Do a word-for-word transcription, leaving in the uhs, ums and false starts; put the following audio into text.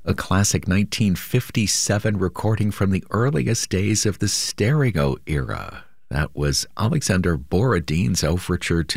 a classic nineteen fifty-seven recording from the earliest days of the stereo era. That was Alexander Borodin's overture to